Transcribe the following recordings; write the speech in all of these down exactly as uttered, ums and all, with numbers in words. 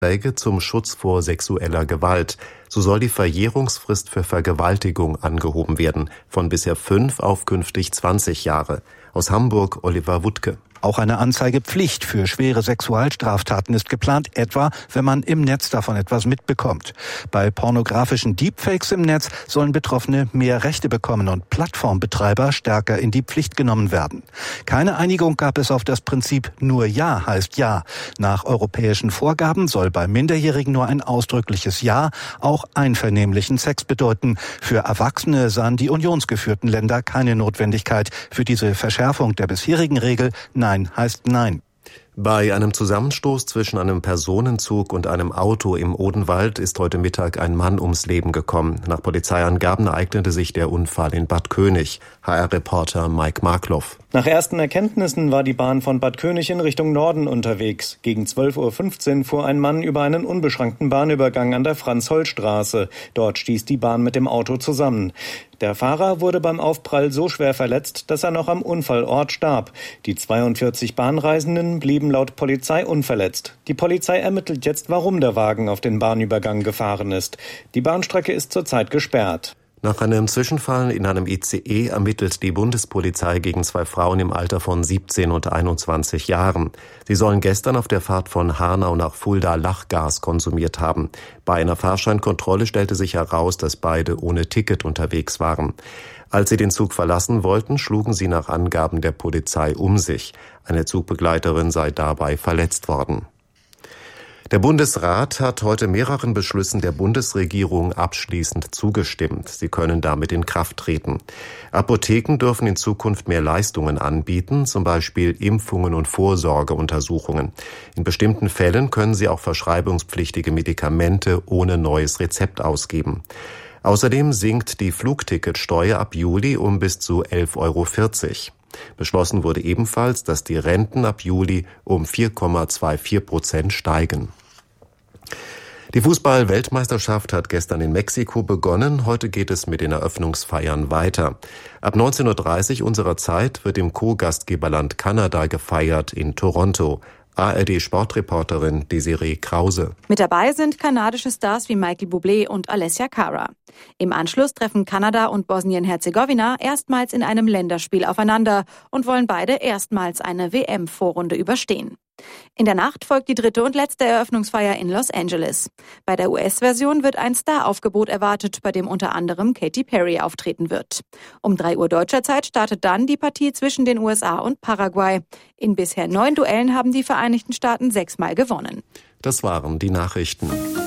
zum Schutz vor sexueller Gewalt. So soll die Verjährungsfrist für Vergewaltigung angehoben werden, von bisher fünf auf künftig zwanzig Jahre. Aus Hamburg Oliver Wuttke. Auch eine Anzeigepflicht für schwere Sexualstraftaten ist geplant, etwa wenn man im Netz davon etwas mitbekommt. Bei pornografischen Deepfakes im Netz sollen Betroffene mehr Rechte bekommen und Plattformbetreiber stärker in die Pflicht genommen werden. Keine Einigung gab es auf das Prinzip nur Ja heißt Ja. Nach europäischen Vorgaben soll bei Minderjährigen nur ein ausdrückliches Ja auch einvernehmlichen Sex bedeuten. Für Erwachsene sahen die unionsgeführten Länder keine Notwendigkeit für diese Verschärfung der bisherigen Regel. Nein heißt Nein. Bei einem Zusammenstoß zwischen einem Personenzug und einem Auto im Odenwald ist heute Mittag ein Mann ums Leben gekommen. Nach Polizeiangaben ereignete sich der Unfall in Bad König. H R-Reporter Mike Markloff. Nach ersten Erkenntnissen war die Bahn von Bad König in Richtung Norden unterwegs. Gegen zwölf Uhr fünfzehn fuhr ein Mann über einen unbeschrankten Bahnübergang an der Franz-Holl-Straße. Dort stieß die Bahn mit dem Auto zusammen. Der Fahrer wurde beim Aufprall so schwer verletzt, dass er noch am Unfallort starb. Die zweiundvierzig Bahnreisenden blieben laut Polizei unverletzt. Die Polizei ermittelt jetzt, warum der Wagen auf den Bahnübergang gefahren ist. Die Bahnstrecke ist zurzeit gesperrt. Nach einem Zwischenfall in einem I C E ermittelt die Bundespolizei gegen zwei Frauen im Alter von siebzehn und einundzwanzig Jahren. Sie sollen gestern auf der Fahrt von Hanau nach Fulda Lachgas konsumiert haben. Bei einer Fahrscheinkontrolle stellte sich heraus, dass beide ohne Ticket unterwegs waren. Als sie den Zug verlassen wollten, schlugen sie nach Angaben der Polizei um sich. Eine Zugbegleiterin sei dabei verletzt worden. Der Bundesrat hat heute mehreren Beschlüssen der Bundesregierung abschließend zugestimmt. Sie können damit in Kraft treten. Apotheken dürfen in Zukunft mehr Leistungen anbieten, zum Beispiel Impfungen und Vorsorgeuntersuchungen. In bestimmten Fällen können sie auch verschreibungspflichtige Medikamente ohne neues Rezept ausgeben. Außerdem sinkt die Flugticketsteuer ab Juli um bis zu elf Euro vierzig. Beschlossen wurde ebenfalls, dass die Renten ab Juli um vier Komma vierundzwanzig Prozent steigen. Die Fußball-Weltmeisterschaft hat gestern in Mexiko begonnen. Heute geht es mit den Eröffnungsfeiern weiter. Ab neunzehn Uhr dreißig unserer Zeit wird im Co-Gastgeberland Kanada gefeiert in Toronto. A R D-Sportreporterin Desiree Krause. Mit dabei sind kanadische Stars wie Michael Bublé und Alessia Cara. Im Anschluss treffen Kanada und Bosnien-Herzegowina erstmals in einem Länderspiel aufeinander und wollen beide erstmals eine W M-Vorrunde überstehen. In der Nacht folgt die dritte und letzte Eröffnungsfeier in Los Angeles. Bei der U S-Version wird ein Star-Aufgebot erwartet, bei dem unter anderem Katy Perry auftreten wird. Um drei Uhr deutscher Zeit startet dann die Partie zwischen den U S A und Paraguay. In bisher neun Duellen haben die Vereinigten Staaten sechsmal gewonnen. Das waren die Nachrichten.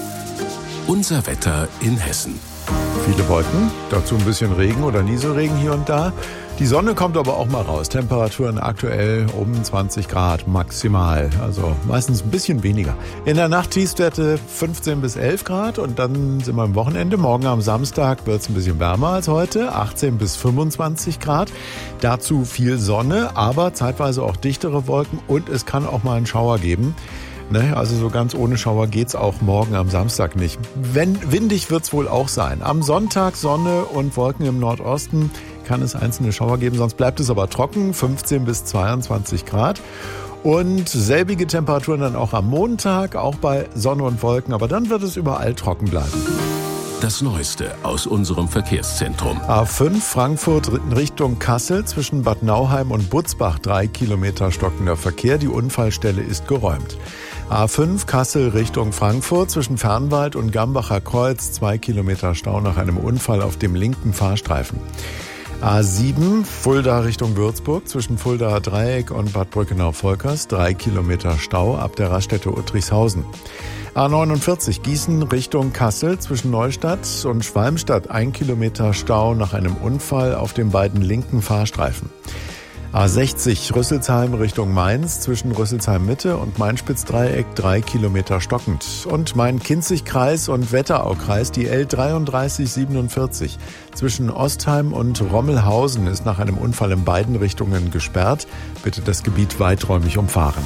Unser Wetter in Hessen. Viele Wolken, dazu ein bisschen Regen oder Nieselregen hier und da. Die Sonne kommt aber auch mal raus. Temperaturen aktuell um zwanzig Grad maximal, also meistens ein bisschen weniger. In der Nacht Tiefstwerte fünfzehn bis elf Grad und dann sind wir am Wochenende. Morgen am Samstag wird es ein bisschen wärmer als heute, achtzehn bis fünfundzwanzig Grad. Dazu viel Sonne, aber zeitweise auch dichtere Wolken und es kann auch mal einen Schauer geben. Ne, also so ganz ohne Schauer geht's auch morgen am Samstag nicht. Wenn, windig wird's wohl auch sein. Am Sonntag Sonne und Wolken im Nordosten, kann es einzelne Schauer geben, sonst bleibt es aber trocken, fünfzehn bis zweiundzwanzig Grad. Und selbige Temperaturen dann auch am Montag, auch bei Sonne und Wolken, aber dann wird es überall trocken bleiben. Das Neueste aus unserem Verkehrszentrum. A fünf Frankfurt Richtung Kassel zwischen Bad Nauheim und Butzbach, drei Kilometer stockender Verkehr. Die Unfallstelle ist geräumt. A fünf Kassel Richtung Frankfurt zwischen Fernwald und Gambacher Kreuz, zwei Kilometer Stau nach einem Unfall auf dem linken Fahrstreifen. A sieben Fulda Richtung Würzburg zwischen Fuldaer Dreieck und Bad Brückenau-Volkers, drei Kilometer Stau ab der Raststätte Uttrichshausen. A neunundvierzig Gießen Richtung Kassel zwischen Neustadt und Schwalmstadt, ein Kilometer Stau nach einem Unfall auf den beiden linken Fahrstreifen. A sechzig Rüsselsheim Richtung Mainz zwischen Rüsselsheim Mitte und Main-Spitz-Dreieck, drei Kilometer stockend. Und Main-Kinzig-Kreis und Wetteraukreis, die L dreiunddreißig siebenundvierzig zwischen Ostheim und Rommelhausen ist nach einem Unfall in beiden Richtungen gesperrt. Bitte das Gebiet weiträumig umfahren.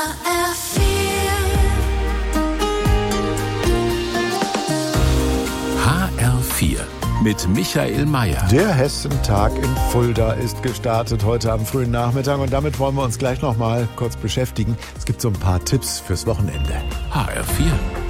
H R vier mit Michael Mayer. Der Hessentag in Fulda ist gestartet heute am frühen Nachmittag und damit wollen wir uns gleich noch mal kurz beschäftigen. Es gibt so ein paar Tipps fürs Wochenende. H R vier